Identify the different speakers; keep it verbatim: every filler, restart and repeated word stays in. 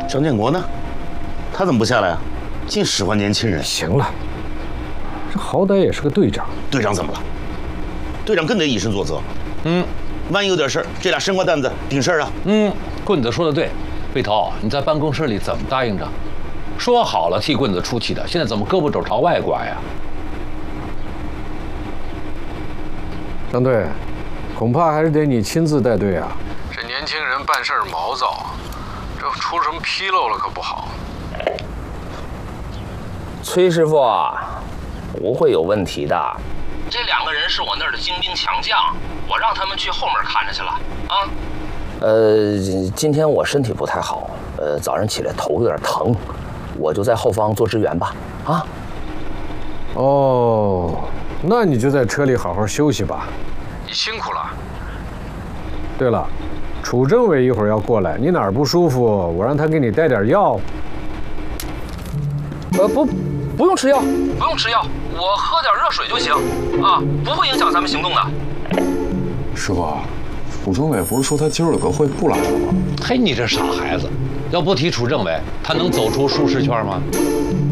Speaker 1: 张建国呢？他怎么不下来啊？净使唤年轻人。
Speaker 2: 行了，这好歹也是个队长。
Speaker 1: 队长怎么了？队长更得以身作则。
Speaker 3: 嗯，
Speaker 1: 万一有点事儿，这俩生瓜蛋子顶事儿啊。
Speaker 3: 嗯，棍子说的对。魏涛，你在办公室里怎么答应着？说好了替棍子出气的，现在怎么胳膊肘朝外拐呀？
Speaker 2: 张队，恐怕还是得你亲自带队啊。
Speaker 4: 这年轻人办事儿毛躁，这出什么纰漏了可不好。
Speaker 5: 崔师傅，不会有问题的。
Speaker 6: 这两个人是我那儿的精兵强将，我让他们去后面看着去了啊。
Speaker 5: 呃，今天我身体不太好，呃，早上起来头有点疼，我就在后方做支援吧。啊。
Speaker 2: 哦，那你就在车里好好休息吧。
Speaker 4: 你辛苦了。
Speaker 2: 对了，楚政委一会儿要过来，你哪儿不舒服，我让他给你带点药。
Speaker 5: 呃，不，不用吃药，
Speaker 6: 不用吃药，我喝点热水就行啊，不会影响咱们行动的。
Speaker 7: 师傅，楚政委不是说他今儿有个会不来了吗？
Speaker 3: 嘿，你这傻孩子，要不提楚政委，他能走出舒适圈吗？